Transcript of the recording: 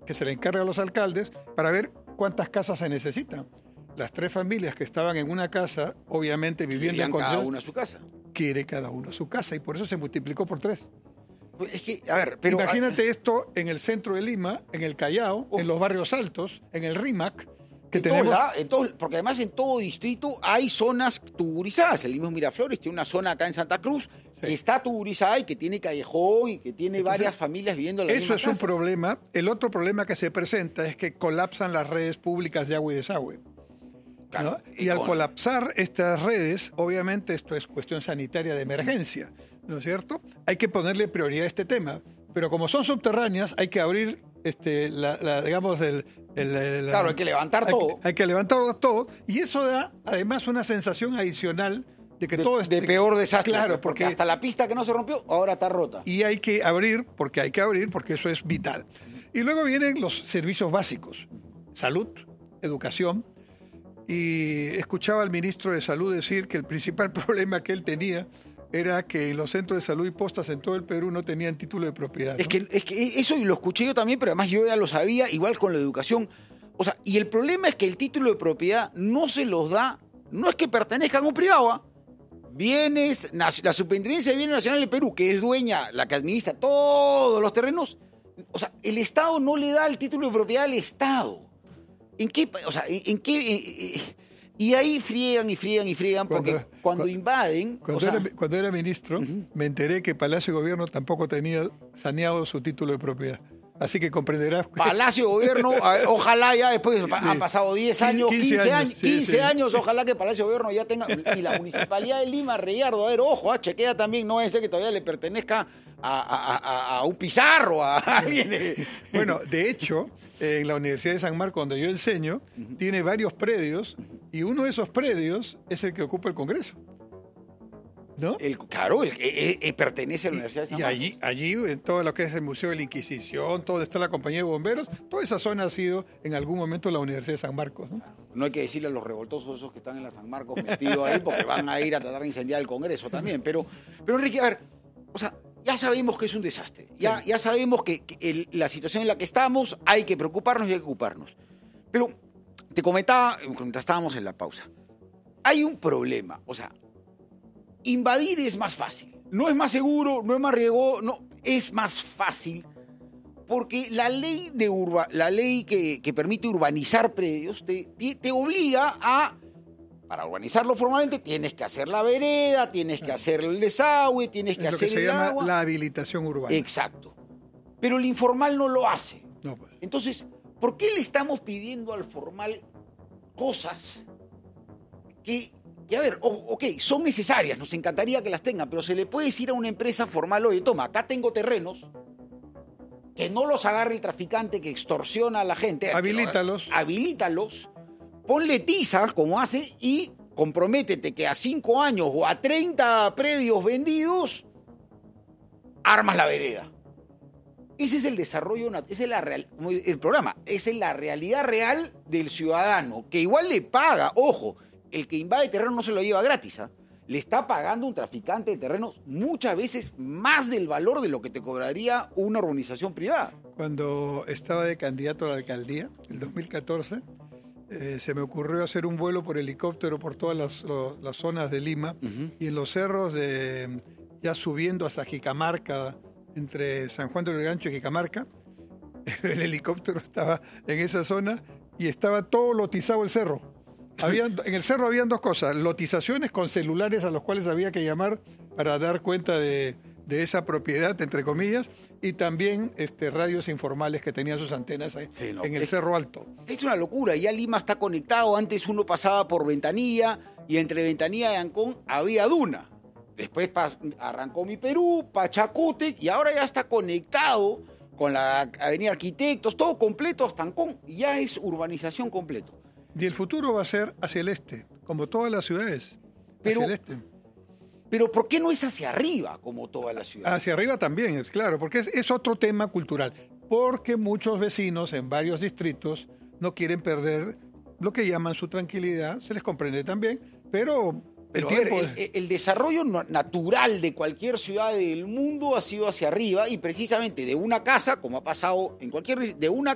que se le encarga a los alcaldes para ver cuántas casas se necesitan. Las 3 familias que estaban en una casa, obviamente viviendo en cada uno a su casa. Quiere cada uno a su casa y por eso se multiplicó por 3. Es que, a ver, pero... Imagínate esto en el centro de Lima, en el Callao, en los barrios altos, en el RIMAC, que tenemos... porque además en todo distrito hay zonas tuburizadas. El mismo Miraflores tiene una zona acá en Santa Cruz que está tuburizada y que tiene callejón y que tiene varias familias viviendo en la misma casa. Eso es un problema. El otro problema que se presenta es que colapsan las redes públicas de agua y desagüe. Claro, ¿no? Y al colapsar estas redes, obviamente esto es cuestión sanitaria de emergencia, ¿no es cierto? Hay que ponerle prioridad a este tema, pero como son subterráneas, hay que abrir, digamos, claro, hay que levantar todo. Hay que levantar todo, y eso da, además, una sensación adicional de que todo es... De peor desastre, claro, porque hasta la pista que no se rompió, ahora está rota. Y hay que abrir, porque eso es vital. Y luego vienen los servicios básicos, salud, educación. Y escuchaba al ministro de Salud decir que el principal problema que él tenía era que los centros de salud y postas en todo el Perú no tenían título de propiedad, ¿no? Es que eso lo escuché yo también, pero además yo ya lo sabía, igual con la educación. O sea, y el problema es que el título de propiedad no se los da, no es que pertenezcan a un privado, la Superintendencia de Bienes Nacionales del Perú, que es dueña, la que administra todos los terrenos, o sea, el Estado no le da el título de propiedad al Estado. ¿En qué? O sea, ¿en qué? Y ahí friegan, porque cuando invaden... Cuando era ministro, me enteré que Palacio de Gobierno tampoco tenía saneado su título de propiedad. Así que comprenderás... Palacio de Gobierno, ojalá ya después, han pasado 10 años, 15 años, ojalá que Palacio de Gobierno ya tenga... Y la Municipalidad de Lima, Reyardo, a ver, ojo, chequea también, no es que todavía le pertenezca a un Pizarro, a alguien. Bueno, de hecho... En la Universidad de San Marcos, donde yo enseño, tiene varios predios y uno de esos predios es el que ocupa el Congreso, ¿no? Claro, pertenece a la Universidad de San Marcos. Y allí, en todo lo que es el Museo de la Inquisición, todo está la Compañía de Bomberos, toda esa zona ha sido en algún momento la Universidad de San Marcos, ¿no? No hay que decirle a los revoltosos esos que están en la San Marcos metidos ahí porque van a ir a tratar de incendiar el Congreso también. Pero Enrique, a ver, o sea... Ya sabemos que es un desastre, ya sabemos que la situación en la que estamos hay que preocuparnos y hay que ocuparnos. Pero te comentaba, mientras estábamos en la pausa, hay un problema, o sea, invadir es más fácil, no es más seguro, no es más riesgoso, no, es más fácil porque la ley que permite urbanizar predios te obliga a... Para urbanizarlo formalmente tienes que hacer la vereda, tienes que hacer el desagüe, tienes que hacer el agua. Lo que se llama la habilitación urbana. Exacto. Pero el informal no lo hace. No, pues. Entonces, ¿por qué le estamos pidiendo al formal cosas que a ver, ok, son necesarias, nos encantaría que las tengan, pero se le puede decir a una empresa formal, oye, toma, acá tengo terrenos, que no los agarre el traficante que extorsiona a la gente. Habilítalos. Ponle tiza, como hace, y comprométete que a 5 años o a 30 predios vendidos, armas la vereda. Ese es el desarrollo, ese es el programa, esa es la realidad real del ciudadano, que igual le paga, ojo, el que invade terreno no se lo lleva gratis, ¿eh? Le está pagando un traficante de terrenos muchas veces más del valor de lo que te cobraría una urbanización privada. Cuando estaba de candidato a la alcaldía, en 2014... se me ocurrió hacer un vuelo por helicóptero por todas las zonas de Lima y en los cerros ya subiendo hasta Jicamarca, entre San Juan de Lurigancho y Jicamarca, el helicóptero estaba en esa zona y estaba todo lotizado el cerro. En el cerro habían 2 cosas, lotizaciones con celulares a los cuales había que llamar para dar cuenta de esa propiedad, entre comillas, y también radios informales que tenían sus antenas ahí, en el Cerro Alto. Es una locura, ya Lima está conectado, antes uno pasaba por Ventanilla y entre Ventanilla y Ancón había duna. Después arrancó Mi Perú, Pachacútec, y ahora ya está conectado con la Avenida Arquitectos, todo completo hasta Ancón, ya es urbanización completo. Y el futuro va a ser hacia el este, como todas las ciudades, hacia el este. Pero ¿por qué no es hacia arriba, como todas las ciudades? Hacia arriba también, es claro, porque es otro tema cultural. Porque muchos vecinos en varios distritos no quieren perder lo que llaman su tranquilidad, se les comprende también, pero el desarrollo natural de cualquier ciudad del mundo ha sido hacia arriba y precisamente de una casa, como ha pasado en cualquier... De una